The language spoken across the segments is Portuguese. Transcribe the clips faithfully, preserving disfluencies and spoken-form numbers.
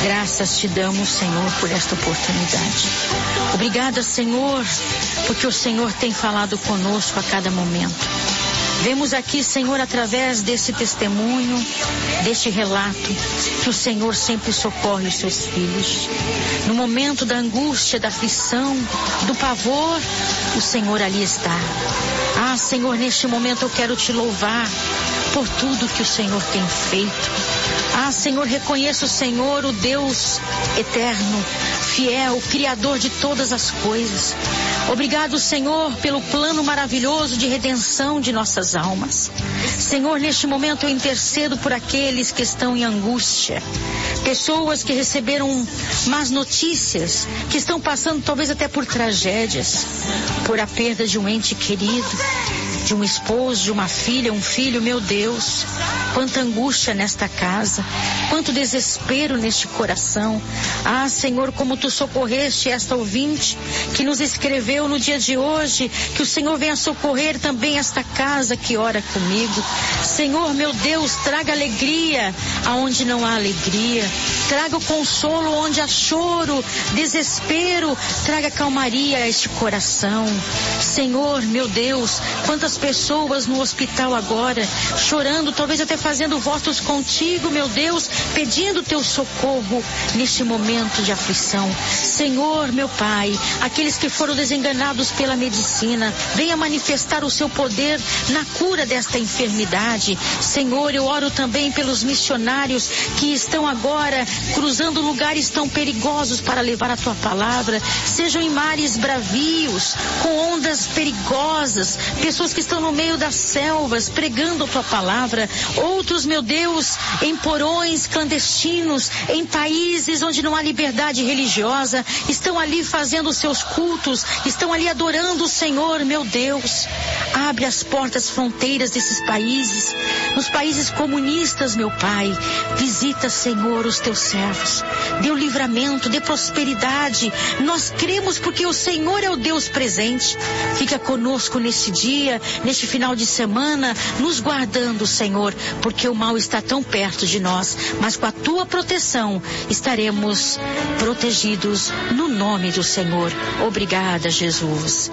Graças te damos, Senhor, por esta oportunidade. Obrigada, Senhor, porque o Senhor tem falado conosco a cada momento. Vemos aqui, Senhor, através desse testemunho, deste relato, que o Senhor sempre socorre os seus filhos. No momento da angústia, da aflição, do pavor, o Senhor ali está. Ah, Senhor, neste momento eu quero te louvar por tudo que o Senhor tem feito. Ah, Senhor, reconheço o Senhor, o Deus eterno, fiel, Criador de todas as coisas. Obrigado, Senhor, pelo plano maravilhoso de redenção de nossas almas. Senhor, neste momento eu intercedo por aqueles que estão em angústia. Pessoas que receberam más notícias, que estão passando talvez até por tragédias, por a perda de um ente querido, de um esposo, de uma filha, um filho. Meu Deus, quanta angústia nesta casa, quanto desespero neste coração. Ah, Senhor, como tu socorreste esta ouvinte que nos escreveu no dia de hoje, que o Senhor venha socorrer também esta casa que ora comigo. Senhor, meu Deus, traga alegria aonde não há alegria, traga o consolo onde há choro, desespero, traga calmaria a este coração. Senhor, meu Deus, quantas pessoas no hospital agora, chorando, talvez até fazendo votos contigo, meu Deus, pedindo teu socorro neste momento de aflição. Senhor, meu Pai, aqueles que foram desenganados pela medicina, venha manifestar o seu poder na cura desta enfermidade. Senhor, eu oro também pelos missionários que estão agora cruzando lugares tão perigosos para levar a tua palavra, sejam em mares bravios, com ondas perigosas, pessoas que estão no meio das selvas pregando a tua palavra, outros, meu Deus, em porões clandestinos, em países onde não há liberdade religiosa, estão ali fazendo os seus cultos, estão ali adorando o Senhor. Meu Deus, abre as portas, fronteiras desses países, nos países comunistas, meu Pai, visita, Senhor, os teus servos, dê o livramento, dê prosperidade. Nós cremos porque o Senhor é o Deus presente. Fica conosco neste dia, neste final de semana, nos guardando, Senhor, porque o mal está tão perto de nós, mas com a tua proteção estaremos protegidos no nome do Senhor. Obrigada, Jesus.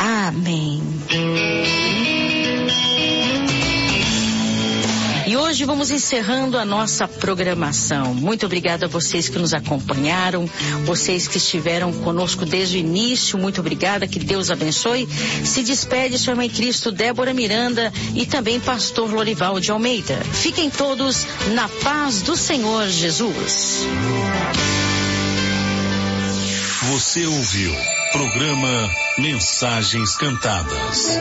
Amém. E hoje vamos encerrando a nossa programação. Muito obrigada a vocês que nos acompanharam, vocês que estiveram conosco desde o início. Muito obrigada, que Deus abençoe. Se despede sua mãe Cristo, Débora Miranda, e também pastor Lorival de Almeida. Fiquem todos na paz do Senhor Jesus. Você ouviu programa Mensagens Cantadas.